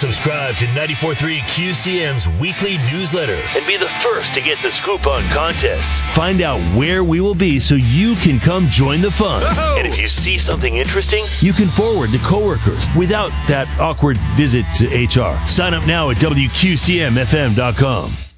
Subscribe to 94.3 QCM's weekly newsletter and be the first to get the scoop on contests. Find out where we will be so you can come join the fun. Oh! And if you see something interesting, you can forward to coworkers without that awkward visit to HR. Sign up now at WQCMFM.com.